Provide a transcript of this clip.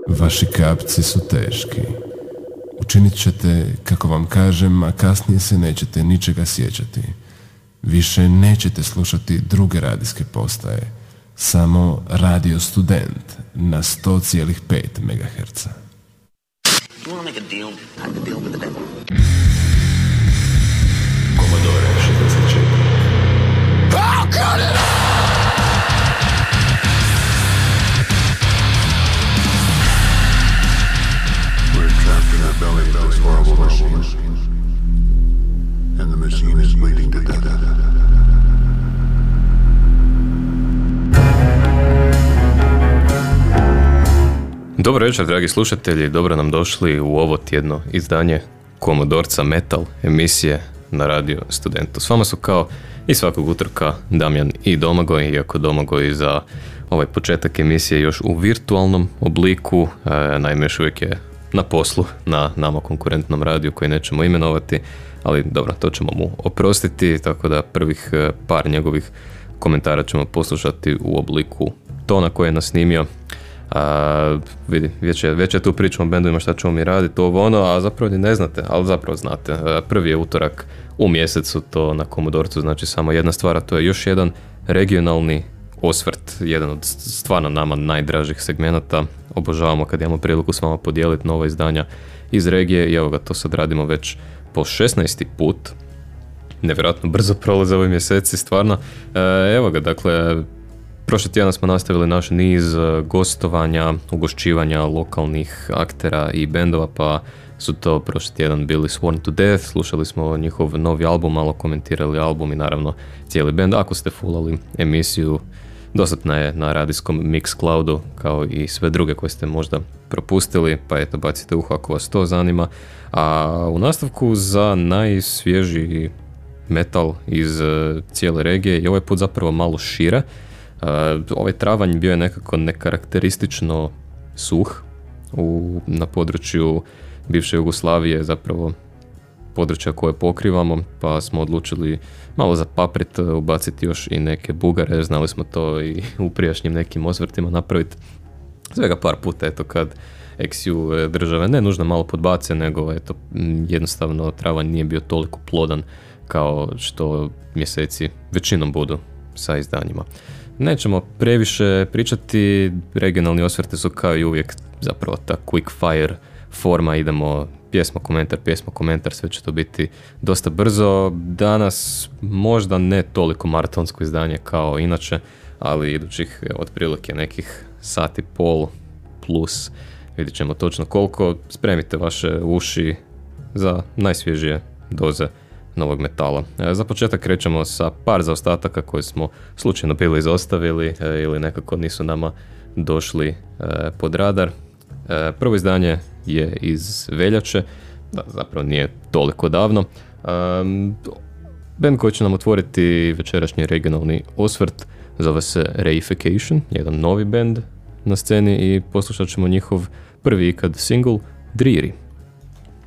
Vaši kapci su teški. Učinit ćete kako vam kažem, a kasnije se nećete ničega sjećati. Više nećete slušati druge radijske postaje. Samo Radio Student na 100,5 MHz. You want to make a deal? Have a deal with the devil. Commodore 64. I'll cut it off! We're trapped in the belly of this horrible machine. And the machine is bleeding to death. Dobro večer, dragi slušatelji, dobro nam došli u ovo tjedno izdanje Komodorca Metal emisije na Radio Studentu. S vama su kao i svakog utorka Damjan i Domagoj, iako Domagoj za ovaj početak emisije još u virtualnom obliku, naime još uvijek je na poslu na nama konkurentnom radiju koji nećemo imenovati, ali dobro, to ćemo mu oprostiti, tako da prvih par njegovih komentara ćemo poslušati u obliku tona koji je nas snimio. Vidi, već je tu pričamo o bendovima šta ćemo mi raditi, ovo ono, a zapravo ni ne znate, ali zapravo znate. Prvi je utorak u mjesecu, to na Komodorcu znači samo jedna stvar, a to je još jedan regionalni osvrt, jedan od stvarno nama najdražih segmenata. Obožavamo kad imamo priliku s vama podijeliti nova izdanja iz regije i evo ga, to sad radimo već po 16. put. Nevjerojatno brzo prolaze ovi mjeseci, stvarno. Evo ga, dakle, prošli tjedan smo nastavili naš niz gostovanja, ugošćivanja lokalnih aktera i bendova, pa su to prošli tjedan bili Sworn to Death, slušali smo njihov novi album, malo komentirali album i naravno cijeli bend. Ako ste fulali emisiju, dostupna je na radijskom Mixcloudu, kao i sve druge koje ste možda propustili, pa eto, bacite uho ako vas to zanima. A u nastavku za najsvježiji metal iz cijele regije i ovaj put zapravo malo šire. Ovaj travanj bio je nekako nekarakteristično suh na području bivše Jugoslavije, zapravo područja koje pokrivamo, pa smo odlučili malo zapaprit, ubaciti još i neke Bugare, znali smo to i u prijašnjim nekim osvrtima napraviti svega par puta, eto kad eksiju države ne nužno malo podbace, nego eto jednostavno travanj nije bio toliko plodan kao što mjeseci većinom budu sa izdanjima. Nećemo previše pričati, regionalni osvrti su kao i uvijek zapravo ta quick fire forma, idemo pjesma, komentar, sve će to biti dosta brzo. Danas možda ne toliko maratonsko izdanje kao inače, ali idućih otprilike nekih sat i pol plus, vidjet ćemo točno koliko. Spremite vaše uši za najsvježije doze novog metala. Za početak krećemo sa par zaostataka koje smo slučajno bili izostavili ili nekako nisu nama došli pod radar. Prvo izdanje je iz veljače, zapravo nije toliko davno. Band koji će nam otvoriti večerašnji regionalni osvrt zove se Reification, jedan novi band na sceni i poslušat ćemo njihov prvi ikad single Dreary.